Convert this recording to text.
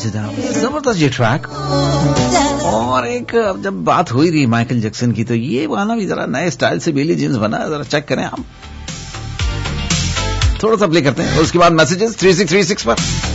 जबरदस्त ये ट्रैक। और एक जब बात हो ही रही माइकल जैक्सन की, तो ये गाना भी जरा नए स्टाइल से बिली जीन्स बना, जरा चेक करें आप, थोड़ा सा प्ले करते हैं, उसके बाद मैसेजेस 3636 पर।